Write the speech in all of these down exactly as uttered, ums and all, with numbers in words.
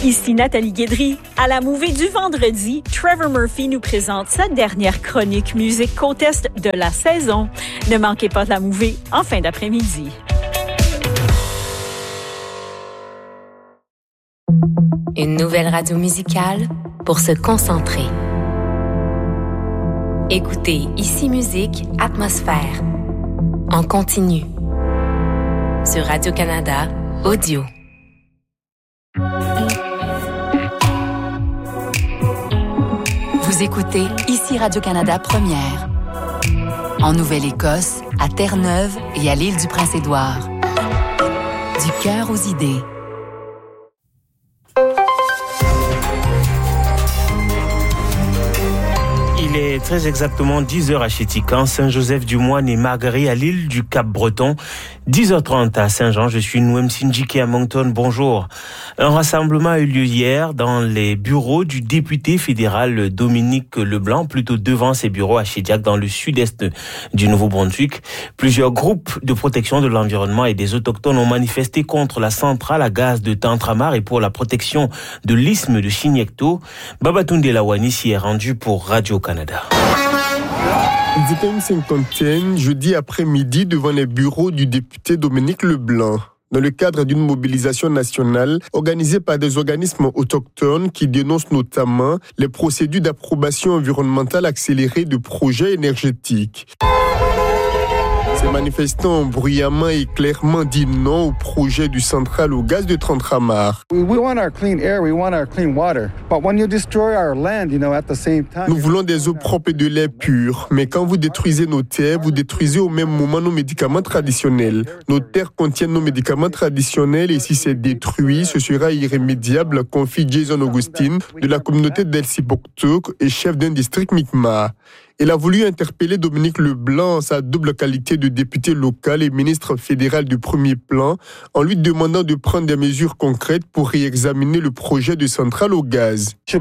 Ici Nathalie Guédry. À la Mouvée du vendredi, Trevor Murphy nous présente sa dernière chronique musique côte est de la saison. Ne manquez pas de la Mouvée en fin d'après-midi. Une nouvelle radio musicale pour se concentrer. Écoutez Ici Musique Atmosphère en continu sur Radio-Canada Audio. Vous écoutez Ici Radio-Canada Première. En Nouvelle-Écosse, à Terre-Neuve et à l'île du Prince-Édouard. Du cœur aux idées. Il est très exactement dix heures à Chétican, Saint-Joseph-du-Moine et Marguerite à l'île du Cap-Breton. dix heures trente à Saint-Jean, je suis Nouem Sindjiki à Moncton, bonjour. Un rassemblement a eu lieu hier dans les bureaux du député fédéral Dominique Leblanc, plutôt devant ses bureaux à Shediac, dans le sud-est du Nouveau-Brunswick. Plusieurs groupes de protection de l'environnement et des autochtones ont manifesté contre la centrale à gaz de Tantramar et pour la protection de l'isthme de Chignecto. Babatunde Lawani s'y est rendu pour Radio-Canada. dix heures cinquante, jeudi après-midi, devant les bureaux du député Dominique Leblanc, dans le cadre d'une mobilisation nationale organisée par des organismes autochtones qui dénoncent notamment les procédures d'approbation environnementale accélérée de projets énergétiques. Ces manifestants ont bruyamment et clairement dit non au projet du central au gaz de Tantramar. We want our clean air, we want our clean water. But when you destroy our land, you know, at the same time... Nous voulons des eaux propres et de l'air pur, mais quand vous détruisez nos terres, vous détruisez au même moment nos médicaments traditionnels. Nos terres contiennent nos médicaments traditionnels et si c'est détruit, ce sera irrémédiable, confie Jason Augustine de la communauté d'Elsipogtok et chef d'un district Mi'kmaq. Il a voulu interpeller Dominique Leblanc en sa double qualité de député local et ministre fédéral du premier plan en lui demandant de prendre des mesures concrètes pour réexaminer le projet de centrale au gaz. Il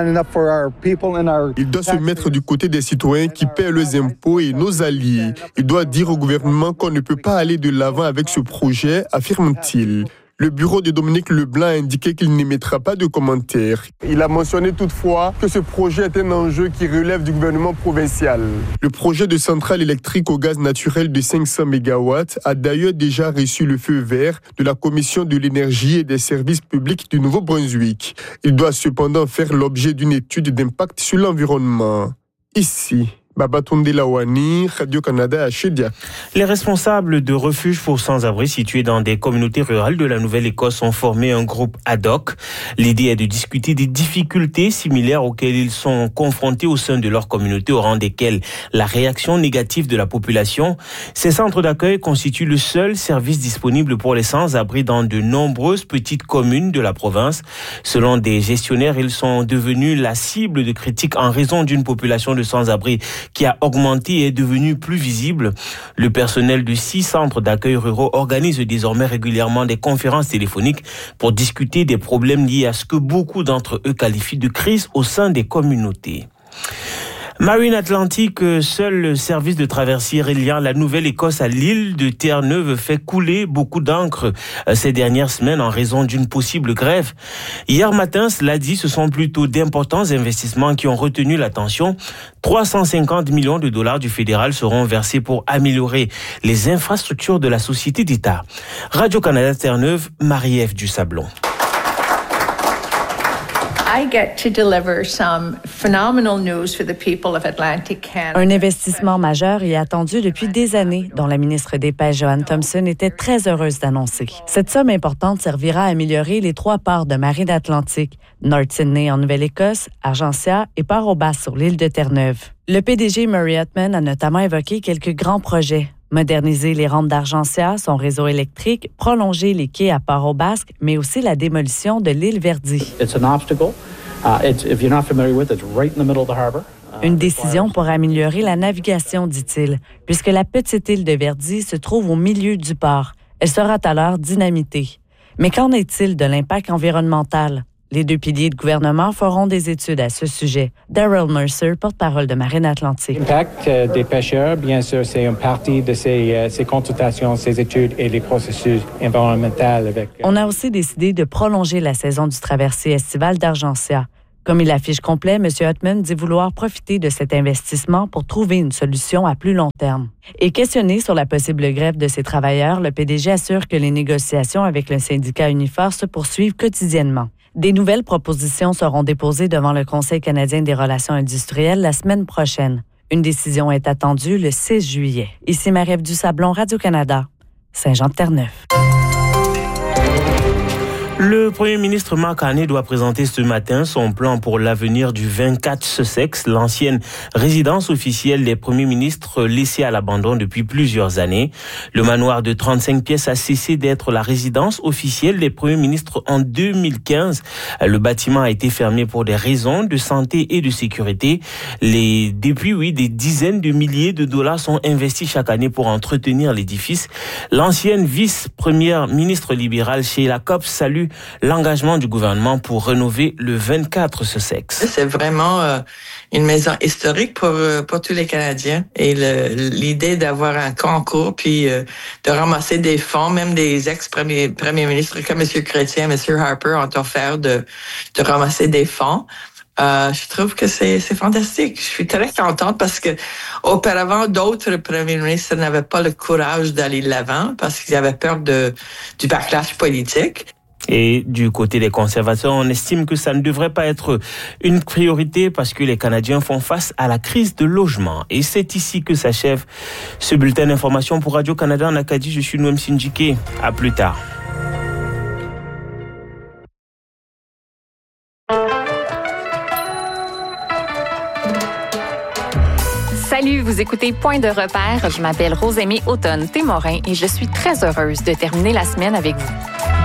doit se mettre du côté des citoyens qui paient leurs impôts et nos alliés. Il doit dire au gouvernement qu'on ne peut pas aller de l'avant avec ce projet, affirme-t-il. Le bureau de Dominique Leblanc a indiqué qu'il n'émettra pas de commentaires. Il a mentionné toutefois que ce projet est un enjeu qui relève du gouvernement provincial. Le projet de centrale électrique au gaz naturel de cinq cents mégawatts a d'ailleurs déjà reçu le feu vert de la Commission de l'énergie et des services publics du Nouveau-Brunswick. Il doit cependant faire l'objet d'une étude d'impact sur l'environnement. Ici, Babatunde Lawani, Radio-Canada à Shediac. Les responsables de refuges pour sans-abri situés dans des communautés rurales de la Nouvelle-Écosse ont formé un groupe ad hoc. L'idée est de discuter des difficultés similaires auxquelles ils sont confrontés au sein de leur communauté, au rang desquelles la réaction négative de la population. Ces centres d'accueil constituent le seul service disponible pour les sans-abri dans de nombreuses petites communes de la province. Selon des gestionnaires, ils sont devenus la cible de critiques en raison d'une population de sans-abri qui a augmenté et est devenu plus visible. Le personnel de six centres d'accueil ruraux organise désormais régulièrement des conférences téléphoniques pour discuter des problèmes liés à ce que beaucoup d'entre eux qualifient de crise au sein des communautés. Marine Atlantic, seul le service de traversier reliant la Nouvelle-Écosse à l'île de Terre-Neuve, fait couler beaucoup d'encre ces dernières semaines en raison d'une possible grève. Hier matin, cela dit, ce sont plutôt d'importants investissements qui ont retenu l'attention. trois cent cinquante millions de dollars du fédéral seront versés pour améliorer les infrastructures de la société d'État. Radio-Canada Terre-Neuve, Marie-Ève Dusablon. I get to deliver some phenomenal news for the people of Atlantic Canada. Un investissement majeur est attendu depuis des années, dont la ministre des Pêches, Joanne Thompson, était très heureuse d'annoncer. Cette somme importante servira à améliorer les trois ports de Marine Atlantique, North Sydney en Nouvelle-Écosse, Argentia et Port-aux-Basques sur l'île de Terre-Neuve. Le P D G Murray Ottman a notamment évoqué quelques grands projets. Moderniser les rampes d'Argentia, son réseau électrique, prolonger les quais à Port-aux-Basques, mais aussi la démolition de l'île Verdi. It's an obstacle. Uh, it's, if you're not familiar with it, it's right in the middle of the harbor. Une décision pour améliorer la navigation, dit-il, puisque la petite île de Verdi se trouve au milieu du port. Elle sera alors dynamitée. Mais qu'en est-il de l'impact environnemental? Les deux piliers de gouvernement feront des études à ce sujet. Daryl Mercer, porte-parole de Marine Atlantique. L'impact euh, des pêcheurs, bien sûr, c'est une partie de ces, euh, ces consultations, ces études et les processus environnementaux. Avec, euh... On a aussi décidé de prolonger la saison du traversier estival d'Argentia. Comme il affiche complet, M. Huttman dit vouloir profiter de cet investissement pour trouver une solution à plus long terme. Et questionné sur la possible grève de ces travailleurs, le P D G assure que les négociations avec le syndicat Unifor se poursuivent quotidiennement. Des nouvelles propositions seront déposées devant le Conseil canadien des relations industrielles la semaine prochaine. Une décision est attendue le six juillet. Ici Marie-Ève Dusablon, Radio-Canada, Saint-Jean-de-Terre-Neuve. Le premier ministre Mark Carney doit présenter ce matin son plan pour l'avenir du vingt-quatre Sussex, l'ancienne résidence officielle des premiers ministres laissée à l'abandon depuis plusieurs années. Le manoir de trente-cinq pièces a cessé d'être la résidence officielle des premiers ministres en deux mille quinze. Le bâtiment a été fermé pour des raisons de santé et de sécurité. Les, depuis, oui, des dizaines de milliers de dollars sont investis chaque année pour entretenir l'édifice. L'ancienne vice-première ministre libérale Sheila Copps salue l'engagement du gouvernement pour rénover le vingt-quatre Sussex. C'est vraiment euh, une maison historique pour, euh, pour tous les Canadiens. Et le, l'idée d'avoir un concours puis euh, de ramasser des fonds, même des ex-premiers premiers ministres comme M. Chrétien, M. Harper ont offert de, de ramasser des fonds. Euh, je trouve que c'est, c'est fantastique. Je suis très contente parce que auparavant, d'autres premiers ministres n'avaient pas le courage d'aller de l'avant parce qu'ils avaient peur de, du backlash politique. Et du côté des conservateurs, on estime que ça ne devrait pas être une priorité parce que les Canadiens font face à la crise de logement. Et c'est ici que s'achève ce bulletin d'information pour Radio-Canada en Acadie. Je suis Noam Sindjike. À plus tard. Salut, vous écoutez Point de repère. Je m'appelle Rosemée Automne-Témorin et je suis très heureuse de terminer la semaine avec vous.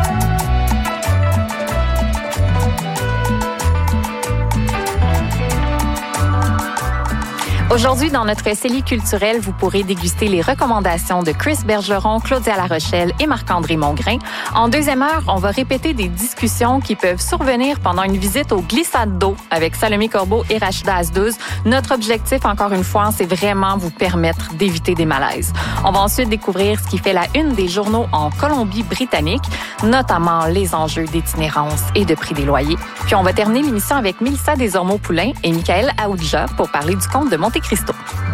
Aujourd'hui, dans notre série culturelle, vous pourrez déguster les recommandations de Chris Bergeron, Claudia Larochelle et Marc-André Mongrain. En deuxième heure, on va répéter des discussions qui peuvent survenir pendant une visite aux glissades d'eau avec Salomé Corbeau et Rachida Azdouz. Notre objectif, encore une fois, c'est vraiment vous permettre d'éviter des malaises. On va ensuite découvrir ce qui fait la une des journaux en Colombie-Britannique, notamment les enjeux d'itinérance et de prix des loyers. Puis on va terminer l'émission avec Mélissa Desormeaux-Poulain et Michael Aoudja pour parler du comte de Monte Cristo.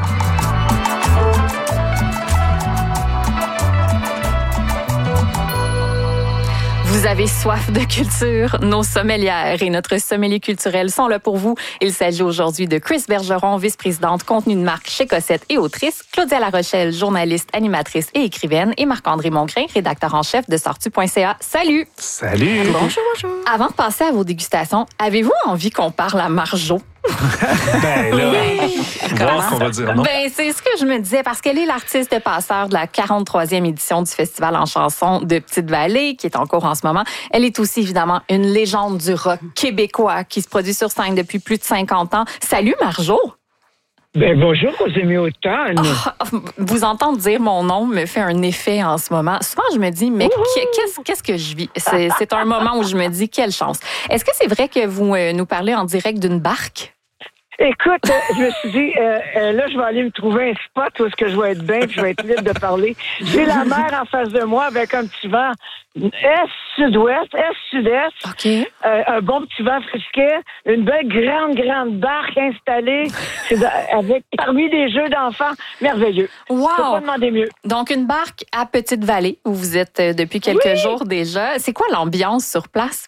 Vous avez soif de culture? Nos sommelières et notre sommelier culturel sont là pour vous. Il s'agit aujourd'hui de Chris Bergeron, vice-présidente contenu de marque chez Cossette et autrice, Claudia Larochelle, journaliste, animatrice et écrivaine, et Marc-André Mongrain, rédacteur en chef de sortu point c a. Salut! Salut! Bonjour, bonjour! Avant de passer à vos dégustations, avez-vous envie qu'on parle à Marjo? ben là, voir qu'on va dire non. Ben, c'est ce que je me disais, parce qu'elle est l'artiste passeur de la quarante-troisième édition du Festival en chanson de Petite-Vallée, qui est en cours en ce moment. Elle est aussi, évidemment, une légende du rock québécois qui se produit sur scène depuis plus de cinquante ans. Salut, Marjo! Ben bonjour, Rosemée Automne. Oh, vous entendre dire mon nom me fait un effet en ce moment. Souvent, je me dis, mais qu'est-ce, qu'est-ce que je vis? C'est, c'est un moment où je me dis, quelle chance. Est-ce que c'est vrai que vous euh, nous parlez en direct d'une barque? Écoute, euh, je me suis dit, euh, euh, là, je vais aller me trouver un spot où est-ce que je vais être bien, puis je vais être libre de parler. J'ai la mer en face de moi avec un petit vent est-sud-ouest, est-sud-est, okay. euh, un bon petit vent frisquet, une belle grande, grande barque installée c'est de, avec parmi des jeux d'enfants merveilleux. Wow! Je peux pas demander mieux. Donc, une barque à Petite-Vallée, où vous êtes euh, depuis quelques oui. jours déjà. C'est quoi l'ambiance sur place?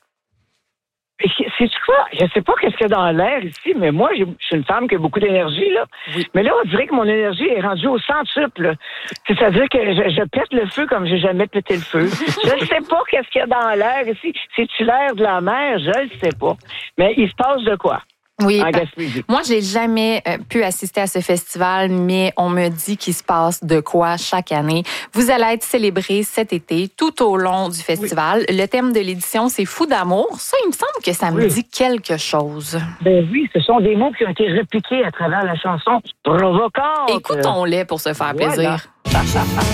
C'est quoi? Je sais pas qu'est-ce qu'il y a dans l'air ici, mais moi, je suis une femme qui a beaucoup d'énergie, là. Oui. Mais là, on dirait que mon énergie est rendue au centuple. C'est-à-dire que je, je pète le feu comme j'ai jamais pété le feu. Je ne sais pas qu'est-ce qu'il y a dans l'air ici. C'est-tu l'air de la mer? Je ne sais pas. Mais il se passe de quoi? Oui, ben, moi, j'ai jamais euh, pu assister à ce festival, mais on me dit qu'il se passe de quoi chaque année. Vous allez être célébré cet été, tout au long du festival. Oui. Le thème de l'édition, c'est Fou d'amour. Ça, il me semble que ça me oui. dit quelque chose. Ben oui, ce sont des mots qui ont été répliqués à travers la chanson Provocante. Écoutons-les pour se faire plaisir. Voilà.